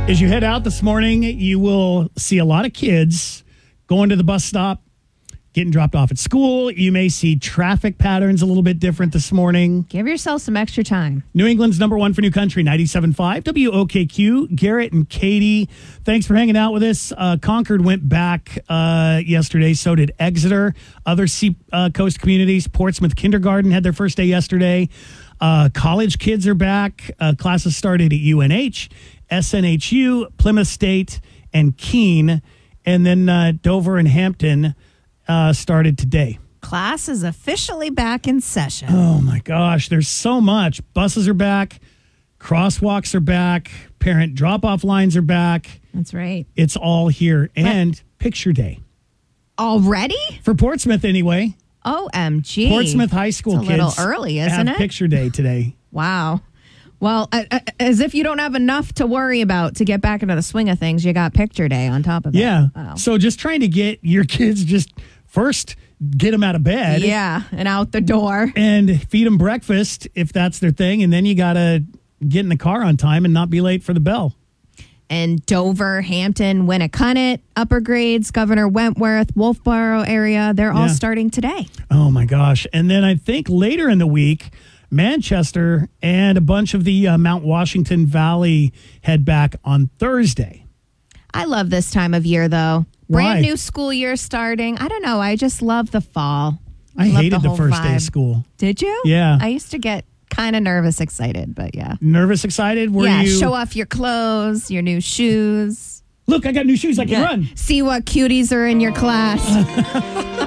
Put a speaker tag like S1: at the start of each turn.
S1: As you head out this morning, you will see a lot of kids going to the bus stop, getting dropped off at school. You may see traffic patterns a little bit different this morning.
S2: Give yourself some extra time.
S1: New England's number one for new country, 97.5 WOKQ. Garrett and Katie, thanks for hanging out with us. Concord went back yesterday. So did Exeter. Other sea coast communities. Portsmouth Kindergarten had their first day yesterday. College kids are back. Classes started at UNH, SNHU, Plymouth State, and Keene. And then Dover and Hampton started today.
S2: Class is officially back in session.
S1: Oh, my gosh. There's so much. Buses are back. Crosswalks are back. Parent drop-off lines are back.
S2: That's right.
S1: It's all here. And Picture Day.
S2: Already?
S1: For Portsmouth, anyway.
S2: OMG.
S1: Portsmouth High School
S2: it's
S1: kids
S2: a little early, isn't
S1: have
S2: it?
S1: Picture Day today.
S2: Wow. Well, as if you don't have enough to worry about to get back into the swing of things, you got Picture Day on top of it.
S1: Yeah.
S2: Wow.
S1: So just trying to get your kids just first get them out of bed.
S2: Yeah, and out the door.
S1: And feed them breakfast if that's their thing. And then you got to get in the car on time and not be late for the bell.
S2: And Dover, Hampton, Winnicott, upper grades, Governor Wentworth, Wolfboro area, they're all starting today.
S1: Oh, my gosh. And then I think later in the week, Manchester and a bunch of the Mount Washington Valley head back on Thursday.
S2: I love this time of year, though.
S1: Why?
S2: Brand new school year starting. I don't know. I just love the fall.
S1: I
S2: love
S1: hated the
S2: whole
S1: first day
S2: vibe.
S1: of school.
S2: Did you?
S1: Yeah.
S2: I used to get kind of nervous, excited, but yeah.
S1: Nervous, excited? Were you?
S2: Show off your clothes, your new shoes.
S1: Look, I got new shoes. I can run.
S2: See what cuties are in your class.